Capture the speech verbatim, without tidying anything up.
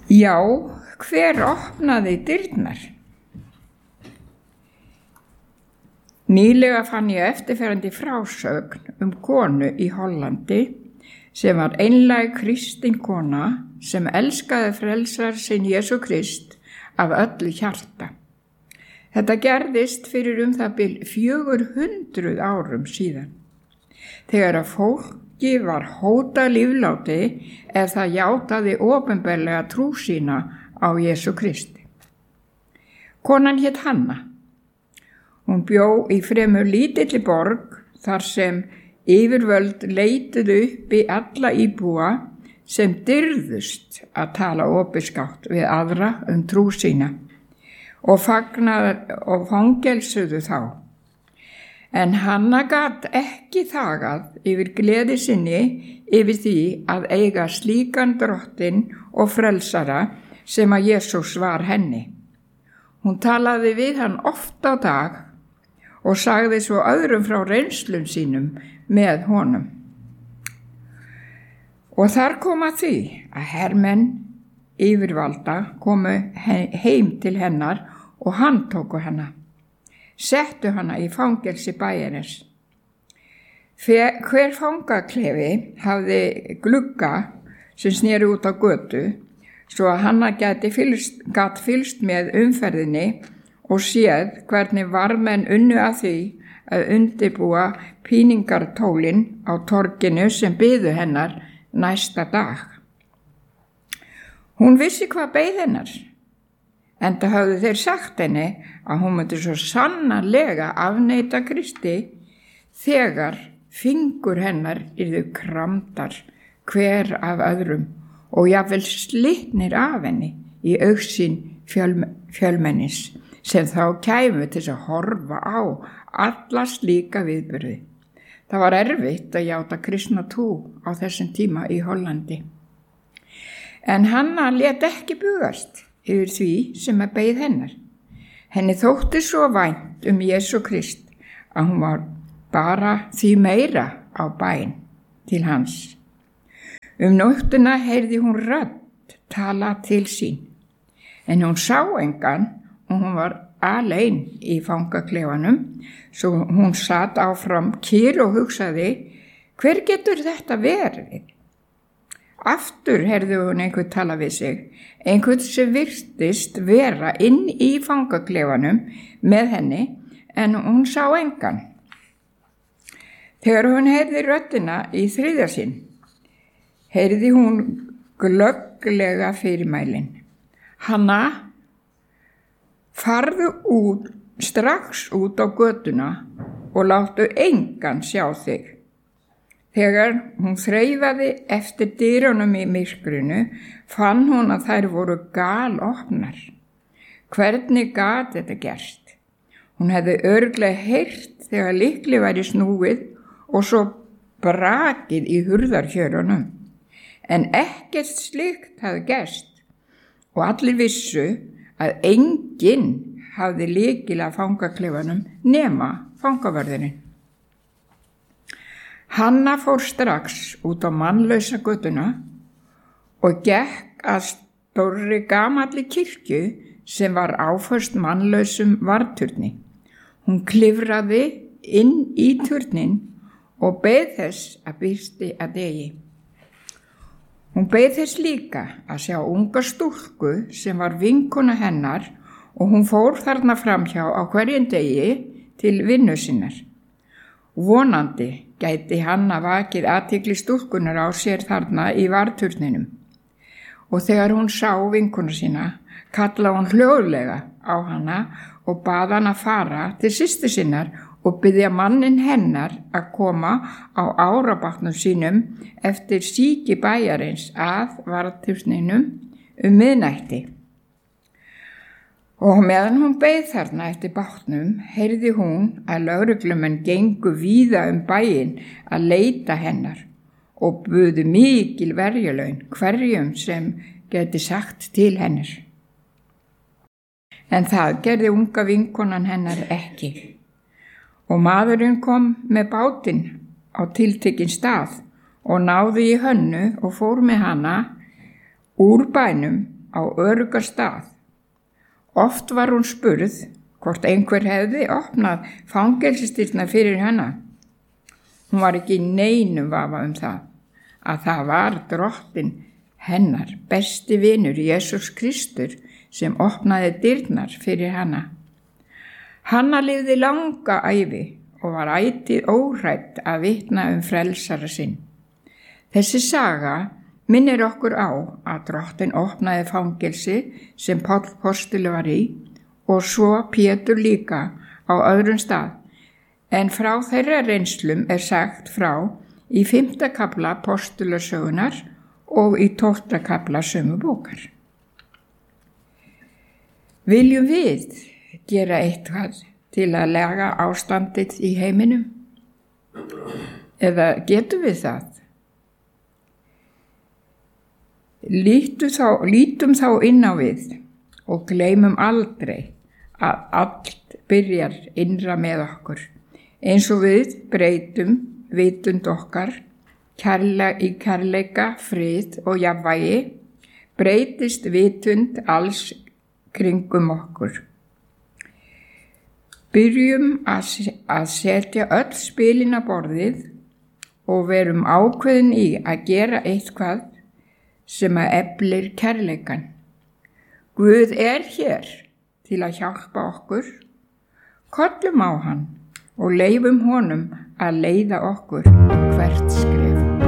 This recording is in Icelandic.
Já, hver opnaði dyrnar? Nýlega fann ég eftirferandi frásögn um konu í Hollandi sem var einlæg kristin kona sem elskaði frelsar sinn Jesú Krist af öllu hjarta. Þetta gerðist fyrir um það bil fjögur hundruð árum síðan, þegar að fólki var hótað lífláti ef það játaði opinberlega trú sína á Jesú Kristi. Konan hét Hanna. Hún bjó í fremur lítilli borg þar sem yfirvöld leituðu upp í alla íbúa sem dyrðust að tala opinskátt við aðra um trú sína og fagnaði og fangelsuðu þá. En Hanna gat ekki þagað yfir gleði sinni yfir því að eiga slíkan drottinn og frelsara sem að Jesús var henni. Hún talaði við hann oft á dag og sagði svo öðrum frá reynslum sínum með honum. Og þar kom að því að hermenn yfirvalda komu heim til hennar og handtóku hana, settu hana í fangelsi bæjarins. Hver fangaklefi hafði glugga sem sneri út á götu, svo að Hanna gæti fylst, gat fylst með umferðinni og séð hvernig varðmenn unnu að því að undirbúa píningartólin á torginu sem biðu hennar næsta dag. Hún vissi hvað beið hennar, enda höfðu þeir sagt henni að hún myndi svo sannarlega afneita Kristi þegar fingur hennar yrðu kramdar hver af öðrum og jafnvel slitnir af henni í augsýn fjöl, fjölmennis sem þá kæmu til að horfa á alla slíka viðburði. Það var erfitt að játa kristna trú á þessum tíma í Hollandi. En Hanna lét ekki bugast yfir því sem að beið hennar. Henni þótti svo vænt um Jesú Krist að hún var bara því meira á bæn til hans. Um nóttina heyrði hún rödd tala til sín, en hún sá engan og hún var alein í fangaklefanum, svo hún sat áfram kyrr og hugsaði, hver getur þetta verið? Aftur heyrði hún einhvern tala við sig, einhvern sem virtist vera inn í fangaklefanum með henni, en hún sá engan. Þegar hún heyrði röddina í þriðja sinn, heyrði hún glögglega fyrirmælin. Hanna, farðu út, strax út á götuna og láttu engan sjá þig. Þegar hún þreifaði eftir dyrunum í myrkrinu, fann hún að þær voru galopnar. Hvernig gat þetta gerst? Hún hefði örugglega heyrt þegar lykli væri snúið og svo brakið í hurðarhjörunum. En ekkert slíkt hafði gerst og allir vissu að enginn hafði lykil að fangaklefanum nema fangavörðurinn. Hanna fór strax út á mannlausa götuna og gekk að stórri gamalli kirkju sem var áföst mannlausum varðturni. Hún klifraði inn í turnin og beið þess að birti að degi. Hún beið þess líka að sjá unga stúlku sem var vinkona hennar og hún fór þarna framhjá á hverjum degi til vinnu sinnar. Vonandi gæti Hanna vakið athygli stúlkunar á sér þarna í varðturninum. Og þegar hún sá vinkona sína, kallaði hún hljóðlega á hana og bað hana fara til systur sinnar og biðja mannin hennar að koma á árabátnum sínum eftir síki bæjarins að varðturninum um miðnætti. Og meðan hún beið þarna eftir bátnum, heyrði hún að lögreglumenn gengu víða um bæinn að leita hennar og buðu mikil verjalaun hverjum sem geti sagt til hennar. En það gerði unga vinkonan hennar ekki. Og maðurinn kom með bátinn á tiltekinn stað og náði í Hönnu og fór með hana úr bænum á öruggan stað. Oft var hún spurð hvort einhver hefði opnað fangelsisdyrnar fyrir hana. Hún var ekki í neinum vafa um það, að það var Drottinn hennar, besti vinur Jesús Kristur, sem opnaði dyrnar fyrir hana. Hanna lifði langa ævi og var ætíð óhrædd að vitna um frelsara sinn. Þessi saga minnir okkur á að Drottinn opnaði fangelsi sem Páll postuli var í og svo Pétur líka á öðrum stað, en frá þeirra reynslum er sagt frá í fimmta kafla postulasögunar og í tólfta kafla sömu bókar. Viljum við gera eitthvað til að lega ástandið í heiminum? Eða getum við það? Lítum þá, lítum þá inn á við og gleymum aldrei að allt byrjar innra með okkur, eins og við breytum vitund okkar kærle, í kærleika, frið og jafnvægi, breytist vitund alls kringum okkur. Byrjum að setja öll spilin á borðið og verum ákveðin í að gera eitthvað sem að eflir kærleikan. Guð er hér til að hjálpa okkur. Kollum á hann og leifum honum að leiða okkur hvert skref.